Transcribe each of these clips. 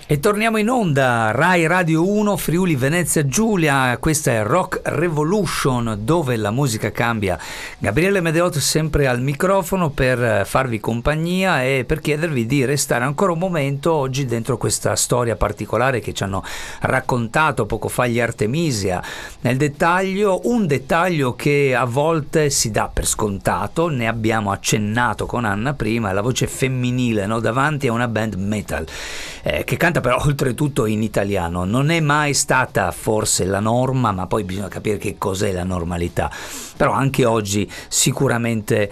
E torniamo in onda, Rai Radio 1, Friuli Venezia Giulia, questa è Rock Revolution, dove la musica cambia. Gabriele Medeot sempre al microfono per farvi compagnia e per chiedervi di restare ancora un momento oggi dentro questa storia particolare che ci hanno raccontato poco fa gli Artemisia. Nel dettaglio, un dettaglio che a volte si dà per scontato, ne abbiamo accennato con Anna prima, la voce femminile, no? Davanti a una band metal. Che canta però oltretutto in italiano. Non è mai stata forse la norma, ma poi bisogna capire che cos'è la normalità. Però anche oggi sicuramente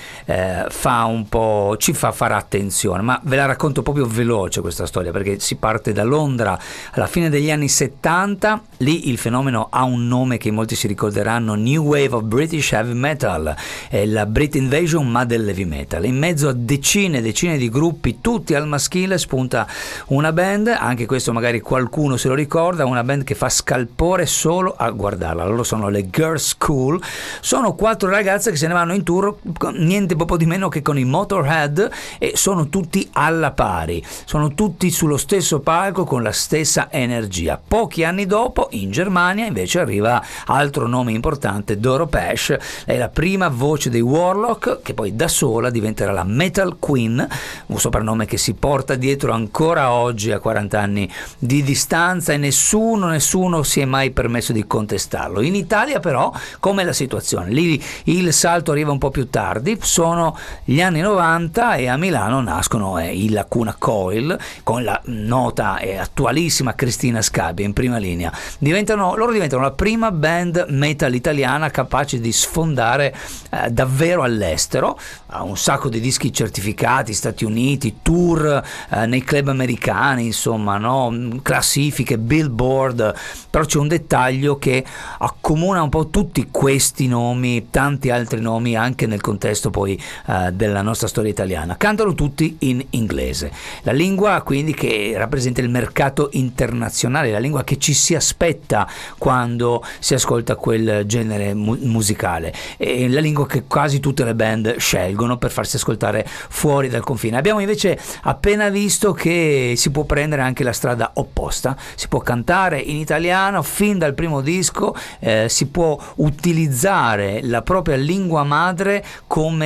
ci fa fare attenzione, ma ve la racconto proprio veloce questa storia, perché si parte da Londra alla fine degli anni 70. Lì il fenomeno ha un nome che molti si ricorderanno: New Wave of British Heavy Metal, è la Brit Invasion ma dell'heavy metal. In mezzo a decine e decine di gruppi, tutti al maschile, spunta una band, anche questo magari qualcuno se lo ricorda, una band che fa scalpore solo a guardarla. Loro sono le Girls School, sono 4 ragazze che se ne vanno in tour niente poco di meno che con i Motorhead, e sono tutti alla pari, sono tutti sullo stesso palco con la stessa energia. Pochi anni dopo in Germania invece arriva altro nome importante, Doro Pesch, è la prima voce dei Warlock, che poi da sola diventerà la Metal Queen, un soprannome che si porta dietro ancora oggi a 40 anni di distanza, e nessuno si è mai permesso di contestarlo. In Italia però com'è la situazione? Lì il salto arriva un po' più tardi, sono gli anni 90 e a Milano nascono i Lacuna Coil con la nota e attualissima Cristina Scabbia in prima linea. Loro diventano la prima band metal italiana capace di sfondare davvero all'estero, ha un sacco di dischi certificati, Stati Uniti, tour nei club americani, insomma, no? Classifiche, Billboard. Però c'è un dettaglio che accomuna un po' tutti questi nomi, tanti altri nomi anche nel contesto poi della nostra storia italiana. Cantano tutti in inglese, la lingua quindi che rappresenta il mercato internazionale, la lingua che ci si aspetta quando si ascolta quel genere musicale, e la lingua che quasi tutte le band scelgono per farsi ascoltare fuori dal confine. Abbiamo invece appena visto che si può prendere anche la strada opposta, si può cantare in italiano fin dal primo disco, si può utilizzare la propria lingua madre come